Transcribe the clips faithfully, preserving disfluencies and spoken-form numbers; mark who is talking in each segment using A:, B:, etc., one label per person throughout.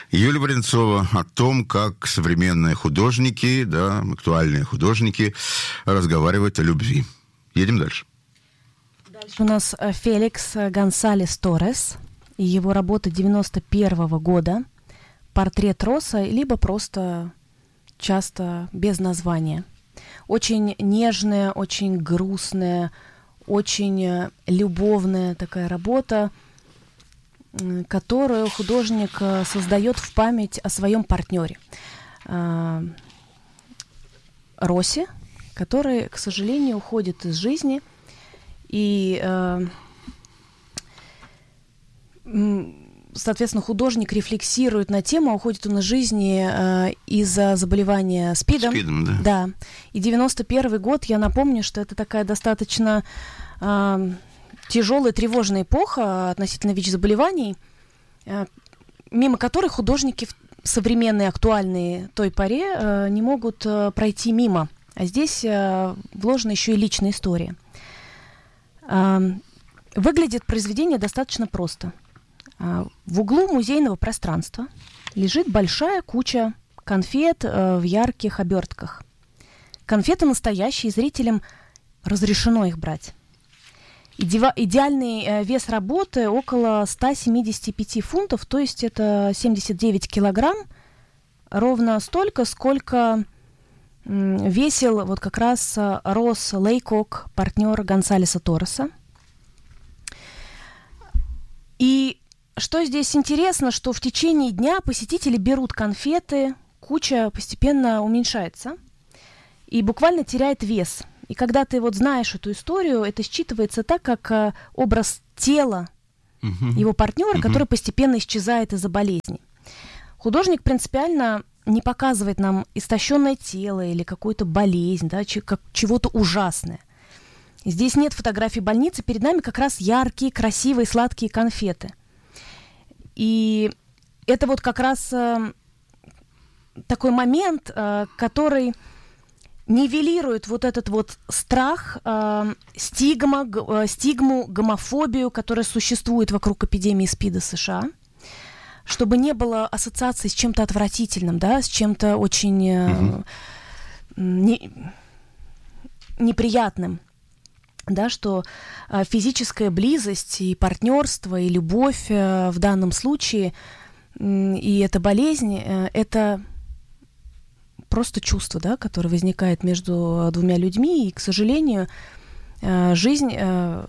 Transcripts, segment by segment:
A: Юлия Баренцова о том, как современные художники, да, актуальные художники разговаривают о любви. Едем дальше.
B: Дальше у нас Феликс Гонсалес Торрес и его работа девяносто первого года «Портрет Роса», либо просто часто без названия. Очень нежная, очень грустная, очень любовная такая работа, которую художник создает в память о своем партнере Росе, который, к сожалению, уходит из жизни. И, соответственно, художник рефлексирует на тему, уходит он из жизни из-за заболевания СПИДом.
A: СПИДом, да.
B: Да. И девяносто первый год, я напомню, что это такая достаточно тяжелая, тревожная эпоха относительно ВИЧ-заболеваний, мимо которых художники современные, актуальные той поре не могут пройти мимо. А здесь вложена еще и личная история. Выглядит произведение достаточно просто. В углу музейного пространства лежит большая куча конфет в ярких обертках. Конфеты настоящие, зрителям разрешено их брать. Иде- идеальный вес работы около сто семьдесят пять фунтов, то есть это семьдесят девять килограмм, ровно столько, сколько м, весил вот как раз Росс Лейкок, партнер Гонсалеса Торреса. И что здесь интересно, что в течение дня посетители берут конфеты, куча постепенно уменьшается и буквально теряет вес. И когда ты вот знаешь эту историю, это считывается так, как э, образ тела uh-huh. его партнера, uh-huh. который постепенно исчезает из-за болезни. Художник принципиально не показывает нам истощенное тело или какую-то болезнь, да, ч- как чего-то ужасное. Здесь нет фотографий больницы, перед нами как раз яркие, красивые, сладкие конфеты. И это вот как раз э, такой момент, э, который нивелирует вот этот вот страх, э, стигма, г, э, стигму, гомофобию, которая существует вокруг эпидемии СПИДа США, чтобы не было ассоциации с чем-то отвратительным, да, с чем-то очень э, mm-hmm. не, неприятным, да, что э, физическая близость и партнерство, и любовь э, в данном случае, э, и эта болезнь, э, это просто чувство, да, которое возникает между двумя людьми, и, к сожалению, э, жизнь э,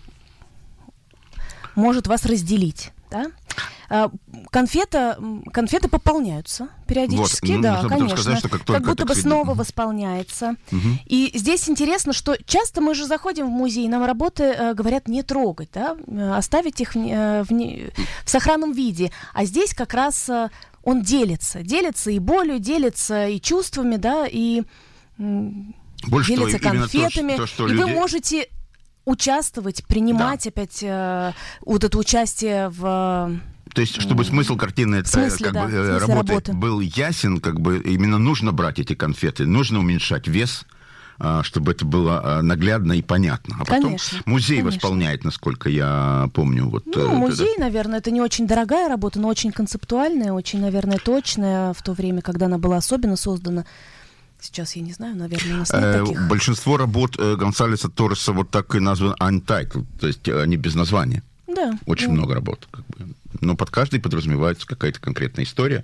B: может вас разделить, да? Э, конфета, конфеты пополняются периодически,
A: вот,
B: да,
A: ну,
B: конечно,
A: сказать, что как,
B: как будто бы
A: видно.
B: снова восполняется.
A: Угу.
B: И здесь интересно, что часто мы же заходим в музей, нам работы э, говорят не трогать, да, оставить их в, э, в, не, в сохранном виде, а здесь как раз э, он делится, делится и болью, делится и чувствами, да, и м, делится того, конфетами, то, что, то, что и люди... вы можете участвовать, принимать да. опять э, вот это участие в...
A: То есть, чтобы смысл картины
B: смысле,
A: как
B: да,
A: бы, работы, работы был ясен, как бы именно нужно брать эти конфеты, нужно уменьшать вес, чтобы это было наглядно и понятно. А потом
B: конечно,
A: музей
B: конечно.
A: восполняет, насколько я помню. Вот,
B: ну, музей, это... наверное, это не очень дорогая работа, но очень концептуальная, очень, наверное, точная в то время, когда она была особенно создана. Сейчас я не знаю, наверное, у нас нет
A: э,
B: таких.
A: Большинство работ э, Гонсалеса Торреса вот так и названы untitled, то есть они без названия.
B: Да.
A: Очень да. много работ. Как бы. Но под каждой подразумевается какая-то конкретная история.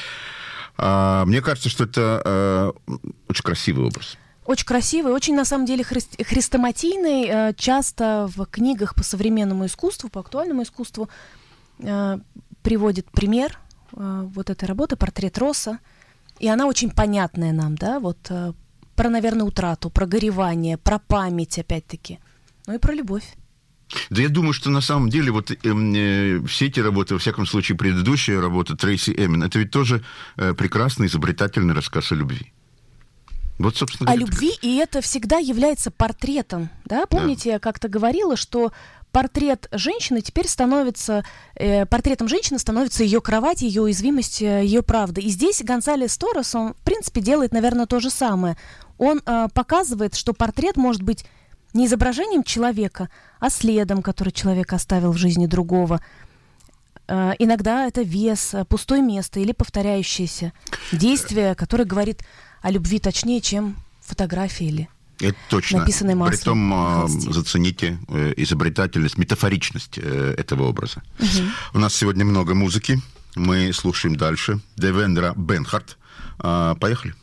A: А, мне кажется, что это э, очень красивый образ.
B: Очень красивый, очень, на самом деле, хри- хрестоматийный. Часто в книгах по современному искусству, по актуальному искусству э, приводит пример э, вот этой работы «Портрет Росса». И она очень понятная нам, да, вот э, про, наверное, утрату, про горевание, про память, опять-таки, ну и про любовь.
A: Да я думаю, что на самом деле вот э, э, все эти работы, во всяком случае, предыдущая работа Трейси Эмин, это ведь тоже э, прекрасный, изобретательный рассказ о любви. Вот, собственно,
B: о
A: говоря,
B: любви, и это всегда является портретом, да? Помните, да. я как-то говорила, что портрет женщины теперь становится, э, портретом женщины становится ее кровать, ее уязвимость, ее правда. И здесь Гонсалес Торрес, он, в принципе, делает, наверное, то же самое. Он э, показывает, что портрет может быть не изображением человека, а следом, который человек оставил в жизни другого. Иногда это вес, пустое место или повторяющееся действие, которое говорит о любви точнее, чем фотография или
A: это точно.
B: написанный маслом.
A: Притом зацените изобретательность, метафоричность этого образа. Угу. У нас сегодня много музыки. Мы слушаем дальше. Девендра Бенхарт. Поехали.